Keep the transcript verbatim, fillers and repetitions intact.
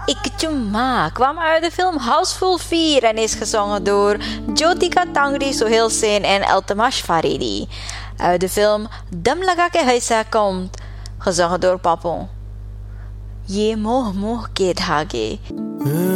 Ik Chumma kwam uit de film Houseful vier en is gezongen door Jyotika Tangri, Sohail Sen en Eltamash Faridi. Uit de film Dam Laga Ke Haisa komt gezongen door Papon. Ye moh moh ke dhage.